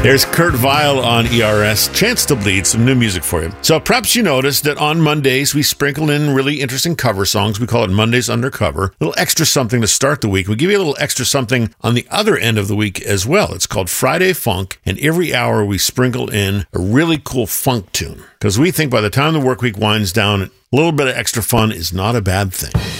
There's Kurt Vile on ERS, Chance to Bleed, some new music for you. So perhaps you noticed that on Mondays we sprinkle in really interesting cover songs. We call it Mondays Undercover. A little extra something to start the week. We give you a little extra something on the other end of the week as well. It's called Friday Funk, and every hour we sprinkle in a really cool funk tune. Because we think by the time the work week winds down, a little bit of extra fun is not a bad thing.